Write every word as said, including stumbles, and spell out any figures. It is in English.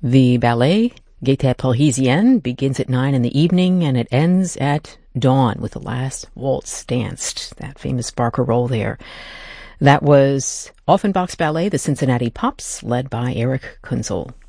The ballet, Gaîté Parisienne, begins at nine in the evening and it ends at dawn with the last waltz danced, that famous Barker roll there. That was Offenbach's ballet, The Cincinnati Pops, led by Eric Kunzel.